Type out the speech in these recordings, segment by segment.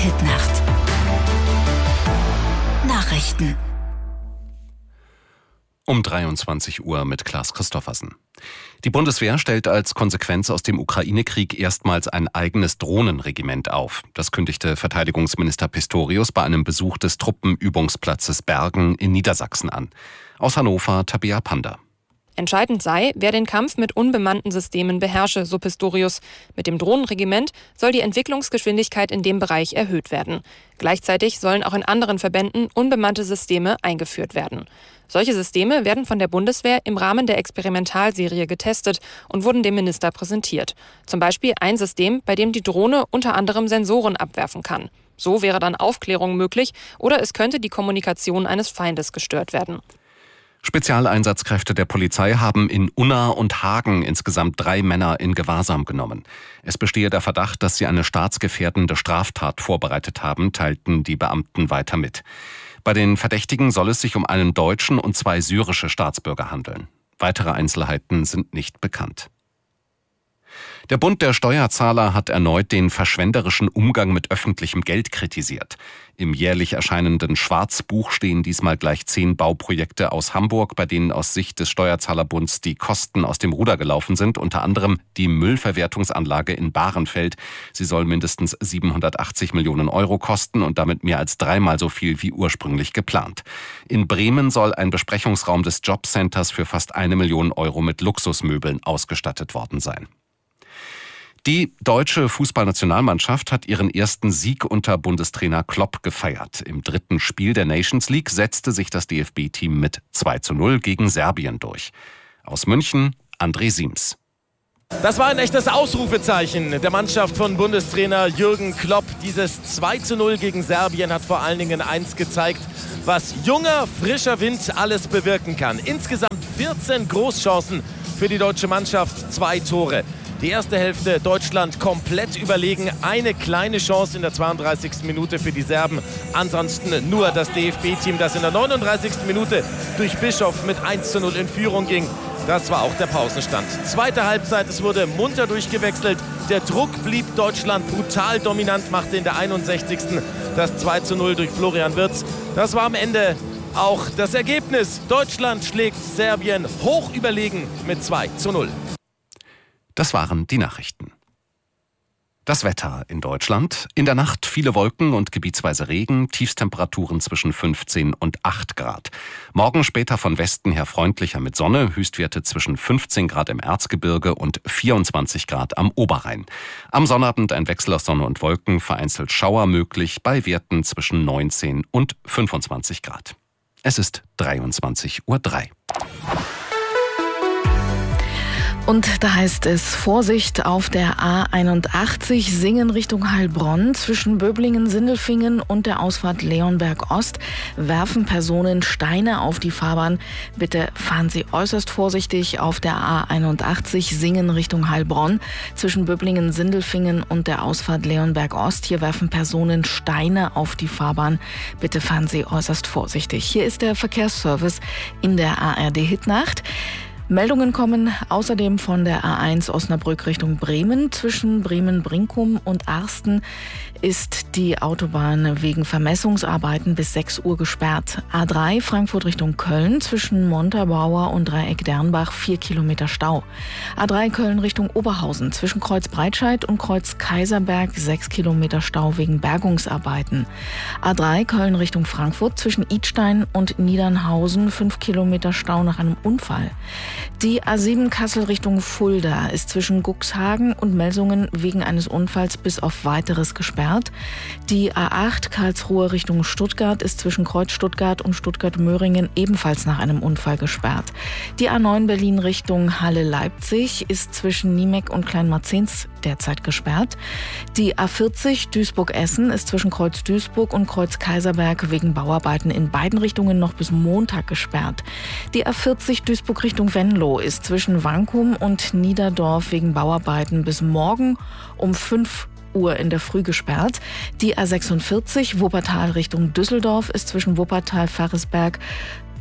Hit-Nacht. Nachrichten. Um 23 Uhr mit Klaas Christoffersen. Die Bundeswehr stellt als Konsequenz aus dem Ukraine-Krieg erstmals ein eigenes Drohnenregiment auf. Das kündigte Verteidigungsminister Pistorius bei einem Besuch des Truppenübungsplatzes Bergen in Niedersachsen an. Aus Hannover Tabea Panda. Entscheidend sei, wer den Kampf mit unbemannten Systemen beherrsche, so Pistorius. Mit dem Drohnenregiment soll die Entwicklungsgeschwindigkeit in dem Bereich erhöht werden. Gleichzeitig sollen auch in anderen Verbänden unbemannte Systeme eingeführt werden. Solche Systeme werden von der Bundeswehr im Rahmen der Experimentalserie getestet und wurden dem Minister präsentiert. Zum Beispiel ein System, bei dem die Drohne unter anderem Sensoren abwerfen kann. So wäre dann Aufklärung möglich oder es könnte die Kommunikation eines Feindes gestört werden. Spezialeinsatzkräfte der Polizei haben in Unna und Hagen insgesamt 3 Männer in Gewahrsam genommen. Es bestehe der Verdacht, dass sie eine staatsgefährdende Straftat vorbereitet haben, teilten die Beamten weiter mit. Bei den Verdächtigen soll es sich um einen deutschen und 2 syrische Staatsbürger handeln. Weitere Einzelheiten sind nicht bekannt. Der Bund der Steuerzahler hat erneut den verschwenderischen Umgang mit öffentlichem Geld kritisiert. Im jährlich erscheinenden Schwarzbuch stehen diesmal gleich 10 Bauprojekte aus Hamburg, bei denen aus Sicht des Steuerzahlerbunds die Kosten aus dem Ruder gelaufen sind, unter anderem die Müllverwertungsanlage in Bahrenfeld. Sie soll mindestens 780 Millionen Euro kosten und damit mehr als 3-mal so viel wie ursprünglich geplant. In Bremen soll ein Besprechungsraum des Jobcenters für fast 1 Million Euro mit Luxusmöbeln ausgestattet worden sein. Die deutsche Fußballnationalmannschaft hat ihren ersten Sieg unter Bundestrainer Klopp gefeiert. Im 3. Spiel der Nations League setzte sich das DFB-Team mit 2:0 gegen Serbien durch. Aus München, André Siems. Das war ein echtes Ausrufezeichen der Mannschaft von Bundestrainer Jürgen Klopp. Dieses 2:0 gegen Serbien hat vor allen Dingen eins gezeigt, was junger, frischer Wind alles bewirken kann. Insgesamt 14 Großchancen für die deutsche Mannschaft, 2 Tore. Die erste Hälfte Deutschland komplett überlegen. Eine kleine Chance in der 32. Minute für die Serben. Ansonsten nur das DFB-Team, das in der 39. Minute durch Bischof mit 1:0 in Führung ging. Das war auch der Pausenstand. Zweite Halbzeit, es wurde munter durchgewechselt. Der Druck blieb Deutschland brutal dominant, machte in der 61. das 2:0 durch Florian Wirtz. Das war am Ende auch das Ergebnis. Deutschland schlägt Serbien hoch überlegen mit 2:0. Das waren die Nachrichten. Das Wetter in Deutschland. In der Nacht viele Wolken und gebietsweise Regen, Tiefstemperaturen zwischen 15 und 8 Grad. Morgen später von Westen her freundlicher mit Sonne, Höchstwerte zwischen 15 Grad im Erzgebirge und 24 Grad am Oberrhein. Am Sonnabend ein Wechsel aus Sonne und Wolken, vereinzelt Schauer möglich bei Werten zwischen 19 und 25 Grad. Es ist 23:03 Uhr. Und da heißt es, Vorsicht auf der A81, Singen Richtung Heilbronn. Zwischen Böblingen-Sindelfingen und der Ausfahrt Leonberg Ost werfen Personen Steine auf die Fahrbahn. Bitte fahren Sie äußerst vorsichtig auf der A81, Singen Richtung Heilbronn. Zwischen Böblingen-Sindelfingen und der Ausfahrt Leonberg Ost. Hier werfen Personen Steine auf die Fahrbahn. Bitte fahren Sie äußerst vorsichtig. Hier ist der Verkehrsservice in der ARD Hitnacht. Meldungen kommen außerdem von der A1 Osnabrück Richtung Bremen. Zwischen Bremen-Brinkum und Arsten ist die Autobahn wegen Vermessungsarbeiten bis 6 Uhr gesperrt. A3 Frankfurt Richtung Köln zwischen Montabaur und Dreieck Dernbach 4 Kilometer Stau. A3 Köln Richtung Oberhausen zwischen Kreuz Breitscheid und Kreuz Kaiserberg 6 Kilometer Stau wegen Bergungsarbeiten. A3 Köln Richtung Frankfurt zwischen Idstein und Niedernhausen 5 Kilometer Stau nach einem Unfall. Die A7 Kassel Richtung Fulda ist zwischen Guxhagen und Melsungen wegen eines Unfalls bis auf Weiteres gesperrt. Die A8 Karlsruhe Richtung Stuttgart ist zwischen Kreuz Stuttgart und Stuttgart-Möhringen ebenfalls nach einem Unfall gesperrt. Die A9 Berlin Richtung Halle-Leipzig ist zwischen Niemek und Kleinmarzens derzeit gesperrt. Die A40 Duisburg-Essen ist zwischen Kreuz Duisburg und Kreuz Kaiserberg wegen Bauarbeiten in beiden Richtungen noch bis Montag gesperrt. Die A40 Duisburg Richtung Venlo ist zwischen Wankum und Niederdorf wegen Bauarbeiten bis morgen um 5 Uhr in der Früh gesperrt. Die A46 Wuppertal Richtung Düsseldorf ist zwischen Wuppertal-Faresberg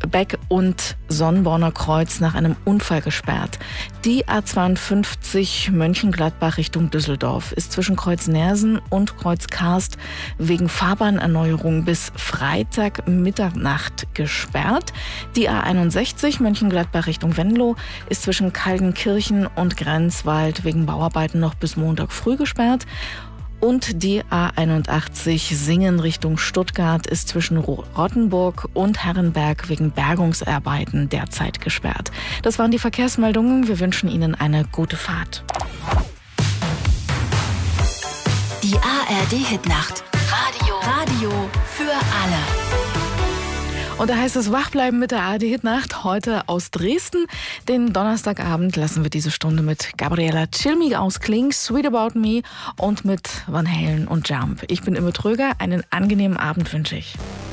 Beck und Sonnborner Kreuz nach einem Unfall gesperrt. Die A52 Mönchengladbach Richtung Düsseldorf ist zwischen Kreuz Nersen und Kreuz Karst wegen Fahrbahnerneuerung bis Freitag Mitternacht gesperrt. Die A61 Mönchengladbach Richtung Venlo ist zwischen Kaldenkirchen und Grenzwald wegen Bauarbeiten noch bis Montag früh gesperrt. Und die A81 Singen Richtung Stuttgart ist zwischen Rottenburg und Herrenberg wegen Bergungsarbeiten derzeit gesperrt. Das waren die Verkehrsmeldungen. Wir wünschen Ihnen eine gute Fahrt. Die ARD-Hitnacht. Radio für alle. Und da heißt es wachbleiben mit der ARD-Hitnacht heute aus Dresden. Den Donnerstagabend lassen wir diese Stunde mit Gabriela Cilmi ausklingen, Sweet About Me und mit Van Halen und Jump. Ich bin Imme Tröger, einen angenehmen Abend wünsche ich.